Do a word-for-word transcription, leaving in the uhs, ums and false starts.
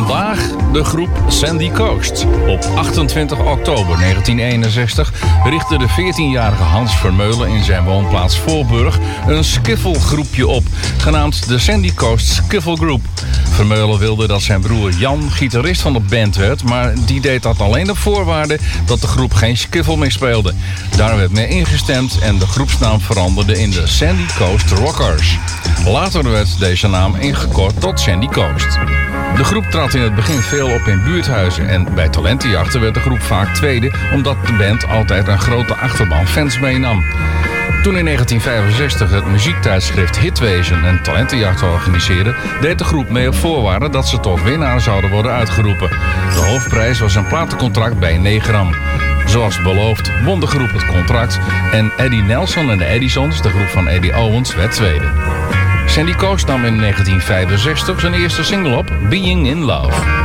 Vandaag de groep Sandy Coast. Op achtentwintig oktober negentien eenenzestig richtte de veertienjarige Hans Vermeulen in zijn woonplaats Voorburg een skiffelgroepje op, genaamd de Sandy Coast Skiffle Group. Vermeulen wilde dat zijn broer Jan gitarist van de band werd, maar die deed dat alleen op voorwaarde dat de groep geen skiffle meer speelde. Daar werd mee ingestemd en de groepsnaam veranderde in de Sandy Coast Rockers. Later werd deze naam ingekort tot Sandy Coast. De groep trad in het begin veel op in buurthuizen en bij talentenjachten werd de groep vaak tweede, omdat de band altijd een grote achterban fans meenam. Toen in negentien vijfenzestig het muziektijdschrift Hitwezen een talentenjacht organiseerde, deed de groep mee op voorwaarde dat ze tot winnaar zouden worden uitgeroepen. De hoofdprijs was een platencontract bij Negram. Zoals beloofd won de groep het contract en Eddie Nelson en de Edisons, de groep van Eddie Owens, werd tweede. Sandy Coast nam in negentien vijfenzestig zijn eerste single op, Being in Love.